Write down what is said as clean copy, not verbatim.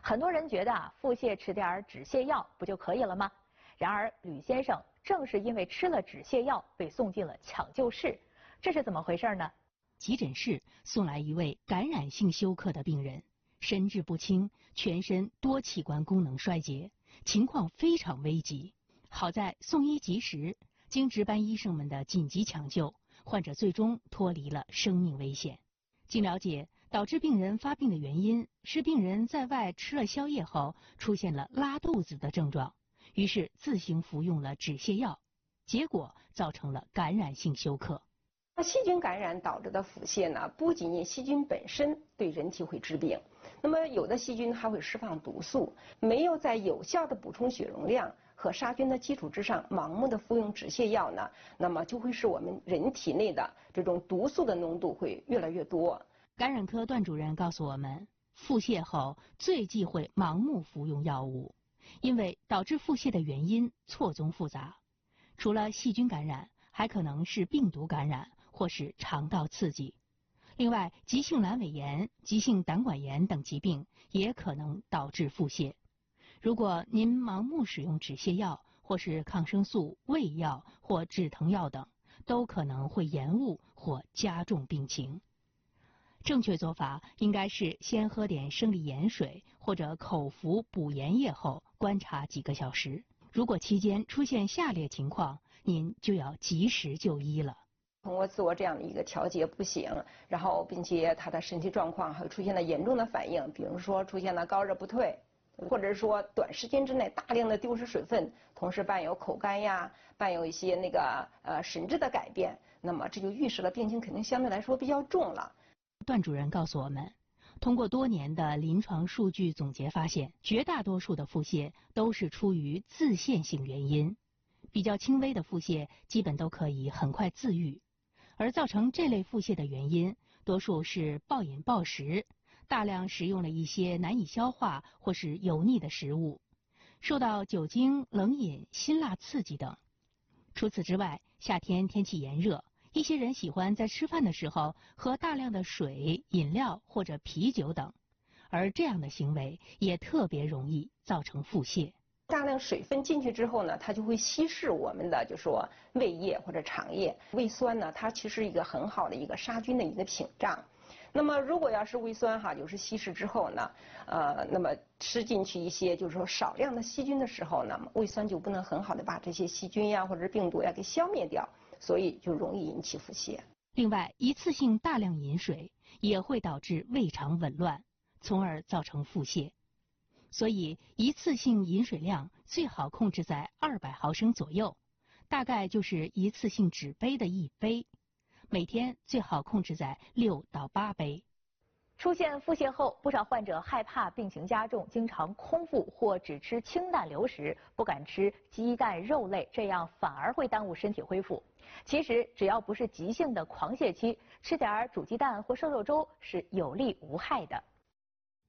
很多人觉得腹泻吃点止泻药不就可以了吗？然而吕先生正是因为吃了止泻药被送进了抢救室，这是怎么回事呢？ 急诊室送来一位感染性休克的病人，神志不清，全身多器官功能衰竭，情况非常危急。好在送医及时，经值班医生们的紧急抢救，患者最终脱离了生命危险。经了解，导致病人发病的原因是病人在外吃了宵夜后出现了拉肚子的症状，于是自行服用了止泻药，结果造成了感染性休克。 细菌感染导致的腹泻呢，不仅仅细菌本身对人体会致病，那么有的细菌还会释放毒素，没有在有效的补充血容量和杀菌的基础之上，盲目的服用止泻药呢，那么就会使我们人体内的这种毒素的浓度会越来越多。 感染科段主任告诉我们，腹泻后最忌讳盲目服用药物，因为导致腹泻的原因错综复杂，除了细菌感染，还可能是病毒感染或是肠道刺激。另外，急性阑尾炎、急性胆管炎等疾病也可能导致腹泻。如果您盲目使用止泻药或是抗生素、胃药或止疼药等，都可能会延误或加重病情。正确做法应该是先喝点生理盐水或者口服补盐液后观察几个小时。如果期间出现下列情况，您就要及时就医了。 通过自我这样的一个调节不行，然后并且他的身体状况还出现了严重的反应，比如说出现了高热不退，或者是说短时间之内大量的丢失水分，同时伴有口干呀，伴有一些神志的改变，那么这就预示了病情肯定相对来说比较重了。 段主任告诉我们，通过多年的临床数据总结发现，绝大多数的腹泻都是出于自限性原因，比较轻微的腹泻基本都可以很快自愈，而造成这类腹泻的原因多数是暴饮暴食，大量食用了一些难以消化或是油腻的食物，受到酒精、冷饮、辛辣刺激等。除此之外，夏天天气炎热，一些人喜欢在吃饭的时候喝大量的水、饮料或者啤酒等，而这样的行为也特别容易造成腹泻。 大量水分进去之后呢，它就会稀释我们的就说胃液或者肠液。胃酸呢，它其实是一个很好的一个杀菌的一个屏障。那么如果要是胃酸就是稀释之后呢，那么吃进去一些就是说少量的细菌的时候呢，胃酸就不能很好的把这些细菌呀或者是病毒呀给消灭掉，所以就容易引起腹泻。 另外，一次性大量饮水也会导致胃肠紊乱，从而造成腹泻。所以，一次性饮水量最好控制在200毫升左右，大概就是一次性纸杯的1杯。每天最好控制在6到8杯。 出现腹泻后，不少患者害怕病情加重，经常空腹或只吃清淡流食，不敢吃鸡蛋、肉类，这样反而会耽误身体恢复。其实，只要不是急性的狂泻期，吃点煮鸡蛋或瘦肉粥是有利无害的。